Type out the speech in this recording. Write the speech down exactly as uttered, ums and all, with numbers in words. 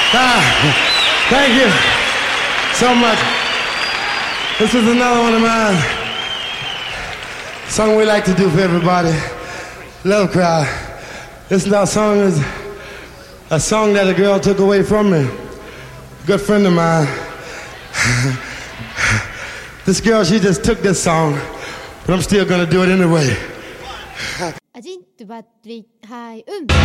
Ah, thank you so much. This is another one of mine. Song we like to do for everybody. Love Cry. This now song is a song that a girl took away from me. A good friend of mine. This girl, she just took this song, but I'm still gonna do it anyway. Один, два, три, хай, ум.